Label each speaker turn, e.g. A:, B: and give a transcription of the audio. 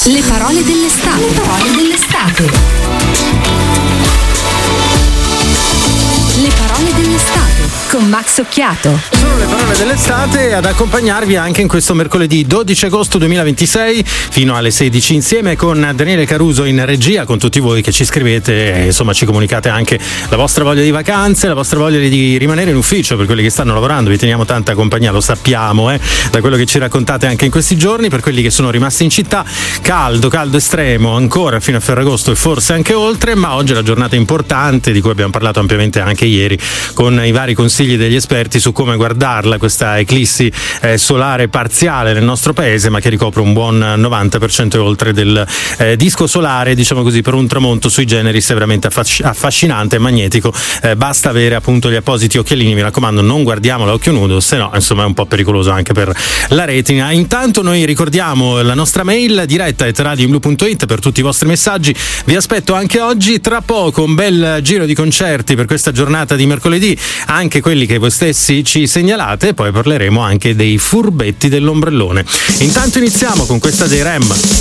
A: Le parole dell'estate. Le parole dell'estate. Le parole dell'estate con Max Occhiato.
B: Sono le parole dell'estate ad accompagnarvi anche in questo mercoledì 12 agosto 2026 fino alle 16 insieme con Daniele Caruso in regia, con tutti voi che ci scrivete e insomma ci comunicate anche la vostra voglia di vacanze, la vostra voglia di rimanere in ufficio. Per quelli che stanno lavorando vi teniamo tanta compagnia, lo sappiamo, da quello che ci raccontate anche in questi giorni. Per quelli che sono rimasti in città, caldo estremo ancora fino a Ferragosto e forse anche oltre, ma oggi è la giornata importante di cui abbiamo parlato ampiamente anche ieri con i vari consigli degli esperti su come guardarla questa eclissi solare parziale nel nostro paese, ma che ricopre un buon 90% e oltre del disco solare, diciamo così, per un tramonto sui generis è veramente affascinante e magnetico. Basta avere appunto gli appositi occhialini, mi raccomando, non guardiamola a occhio nudo, se no insomma è un po' pericoloso anche per la retina. Intanto noi ricordiamo la nostra mail diretta@radioinblu.it per tutti i vostri messaggi. Vi aspetto anche oggi, tra poco un bel giro di concerti per questa giornata di mercoledì, anche quelli che voi stessi ci segnalate, e poi parleremo anche dei furbetti dell'ombrellone. Intanto iniziamo con questa dei Rem.